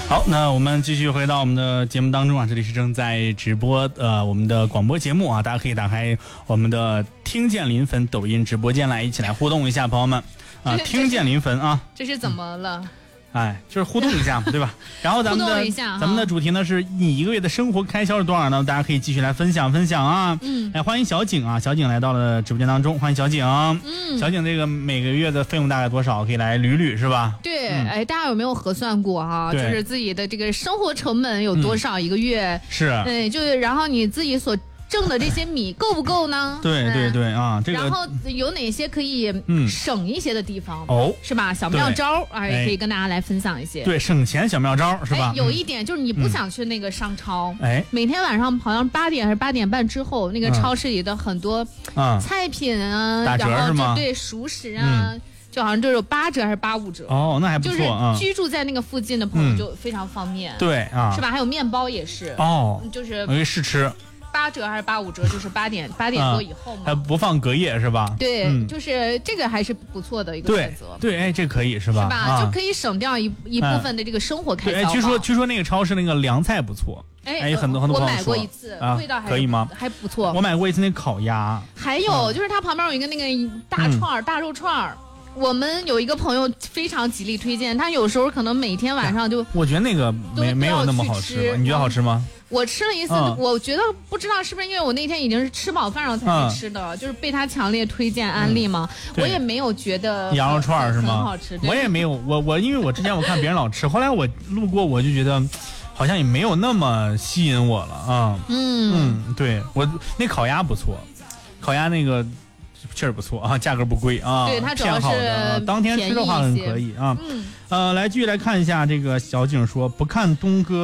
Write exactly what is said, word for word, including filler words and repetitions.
好，那我们继续回到我们的节目当中啊，这里是正在直播呃我们的广播节目啊，大家可以打开我们的听见临汾抖音直播间来一起来互动一下，朋友们啊，听见临汾啊， 这是怎么了？ 哎，就是互动一下嘛，对吧？然后咱们的咱们的主题呢是你一个月的生活开销是多少呢？大家可以继续来分享分享啊。嗯，哎，欢迎小景啊，小景来到了直播间当中，欢迎小景。嗯，小景这个每个月的费用大概多少？可以来捋捋是吧？ 对，嗯、哎，大家有没有核算过哈、啊？就是自己的这个生活成本有多少一个月？ 嗯、是， 对，就是然后你自己所挣的这些米够不够呢？ 对对对啊，这个然后有哪些可以省一些的地方？ 哦、嗯， 是吧？小妙招啊，也可以跟大家来分享一些。 对，省钱小妙招是吧？ 哎、有一点就是你不想去那个商超， 哎、嗯， 每天晚上好像八点还是八点半之后，那个超市里的很多菜品啊， 嗯、打折是吗？ 对，熟食啊。嗯，就好像就有八折还是八五折哦，那还不错啊！ 就是居住在那个附近的朋友就非常方便， 嗯、对啊， 是吧？还有面包也是哦， 就是可以试吃。 八折还是八五折？就是八点八点多以后嘛， 还不放隔夜是吧？ 对，嗯、就是这个还是不错的一个选择。 对，对哎，这可以是吧？ 是吧？啊、就可以省掉一一部分的这个生活开销。 哎，据说据说那个超市那个凉菜不错。 哎， 哎很多很多我买过一次， 啊、 味道还可以吗？ 还不错。 我买过一次那烤鸭。 还有、嗯、就是它旁边有一个那个大串、嗯、大肉串。我们有一个朋友非常极力推荐，他有时候可能每天晚上就， 我觉得那个没没有那么好吃，你觉得好吃吗？ 我吃了一次、嗯，我觉得不知道是不是因为我那天已经是吃饱饭了才去吃的、嗯，就是被他强烈推荐安利嘛，嗯、我也没有觉得羊肉串是吗？ 很好吃， 我也没有，我我因为我之前我看别人老吃，后来我路过我就觉得好像也没有那么吸引我了啊。嗯嗯，对我那烤鸭不错，烤鸭那个。确实不错啊，价格不贵啊， 对，它主要是好的、啊、当天吃的话很可以啊。嗯，呃，来继续来看一下这个小景说不看东哥。